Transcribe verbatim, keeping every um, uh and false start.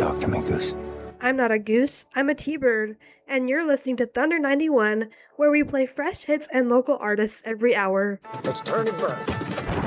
Talk to me, Goose. I'm not a goose, I'm a T-bird, and you're listening to Thunder ninety-one, where we play fresh hits and local artists every hour. It's Turning Bird.